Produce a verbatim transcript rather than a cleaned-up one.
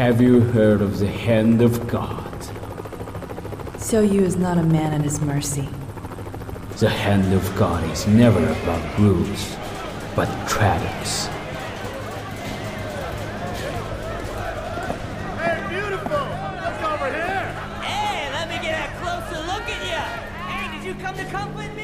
Have you heard of the Hand of God? So Yu is not a man at his mercy. The Hand of God is never about rules, but tradics. Hey, beautiful! Look over here! Hey, let me get a closer look at you! Hey, did you come to comfort me?